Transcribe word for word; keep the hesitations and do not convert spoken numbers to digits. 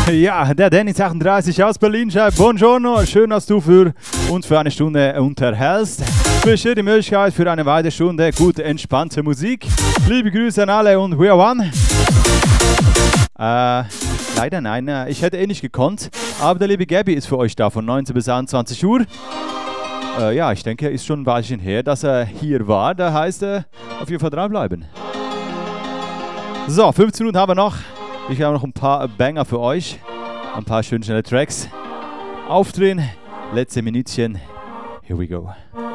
Ja, der Dennis achtunddreißig aus Berlin schreibt: Buongiorno, schön, dass du für uns für eine Stunde unterhältst. Besteht die Möglichkeit für eine weitere Stunde gute, entspannte Musik. Liebe Grüße an alle und we are one. Äh, leider nein, ich hätte eh nicht gekonnt, aber der liebe Gabby ist für euch da von neunzehn bis einundzwanzig Uhr. Äh, ja, ich denke, ist schon ein Weilchen her, dass er hier war. Da heißt er, auf jeden Fall dranbleiben. So, fünfzehn Minuten haben wir noch. Ich habe noch ein paar Banger für euch. Ein paar schöne, schnelle Tracks. Aufdrehen. Letzte Minütchen. Here we go.